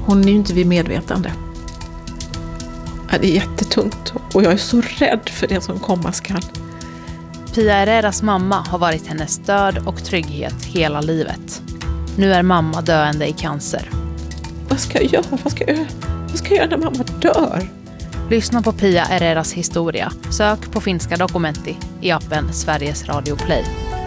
hon är ju inte vid medvetande. Ja, det är jättetungt och jag är så rädd för det som komma skall. Pia Herreras mamma har varit hennes stöd och trygghet hela livet. Nu är mamma döende i cancer. Vad ska jag göra? Vad ska jag göra när mamma dör? Lyssna på Pia Herreras historia. Sök på finska Dokumenti i appen Sveriges Radio Play.